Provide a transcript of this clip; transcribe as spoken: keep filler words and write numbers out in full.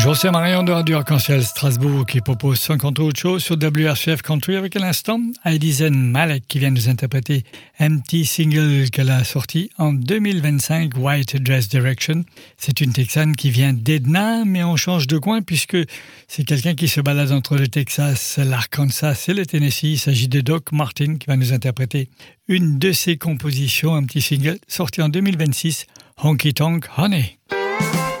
Bonjour, c'est Marion de Radio Arc-en-Ciel Strasbourg qui propose cinquante autres choses sur W R C F Country avec à l'instant Aidisen Malek qui vient nous interpréter un petit single qu'elle a sorti en deux mille vingt-cinq, White Dress Direction. C'est une Texane qui vient d'Edna, mais on change de coin puisque c'est quelqu'un qui se balade entre le Texas, l'Arkansas et le Tennessee. Il s'agit de Doc Martin qui va nous interpréter une de ses compositions, un petit single sorti en deux mille vingt-six, Honky Tonk Honey.